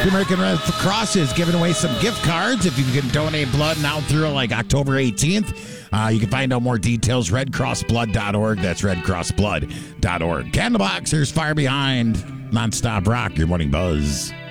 The American Red Cross is giving away some gift cards if you can donate blood now through like October 18th. You can find out more details, redcrossblood.org. That's redcrossblood.org. Candlebox, there's Fire Behind. Nonstop Rock, your morning buzz.